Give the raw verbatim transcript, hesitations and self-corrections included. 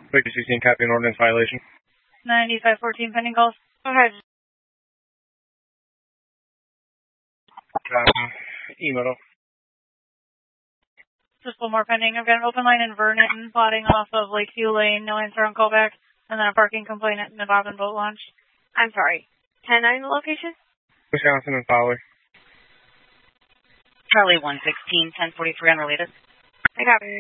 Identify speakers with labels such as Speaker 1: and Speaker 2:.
Speaker 1: Like sixteen, copy an ordinance violation.
Speaker 2: ninety-five fourteen pending calls. Go ahead.
Speaker 1: Um, email.
Speaker 2: Just one more pending. I've got an open line in Vernon, plotting off of Lakeview Lane, no answer on callback, and then a parking complaint at the Bob and Boat Launch.
Speaker 3: I'm sorry. ten nine the location?
Speaker 1: Wisconsin and Fowler.
Speaker 4: Charlie one sixteen, ten forty-three unrelated.
Speaker 3: I got it.